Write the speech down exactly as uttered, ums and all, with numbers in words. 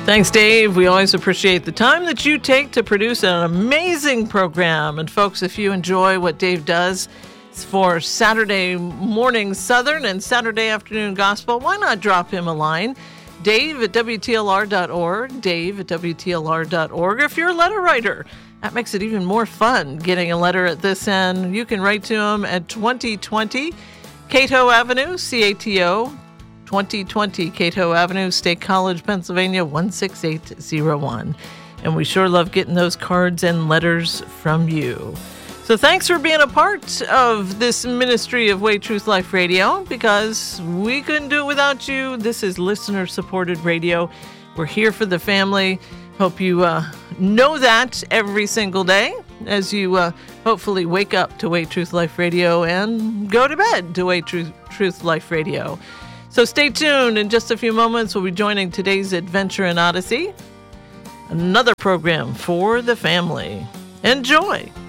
Thanks, Dave. We always appreciate the time that you take to produce an amazing program. And folks, if you enjoy what Dave does for Saturday morning Southern and Saturday afternoon gospel, why not drop him a line? Dave at W T L R dot org, Dave at W T L R dot org. If you're a letter writer, that makes it even more fun getting a letter at this end. You can write to him at twenty twenty Cato Avenue, C A T O, twenty twenty Cato Avenue, State College, Pennsylvania, one six eight zero one. And we sure love getting those cards and letters from you. So thanks for being a part of this ministry of Way Truth Life Radio, because we couldn't do it without you. This is listener-supported radio. We're here for the family. Hope you uh, know that every single day as you uh, hopefully wake up to Way Truth Life Radio and go to bed to Way Truth, Truth Life Radio. So stay tuned. In just a few moments, we'll be joining today's Adventure in Odyssey, another program for the family. Enjoy.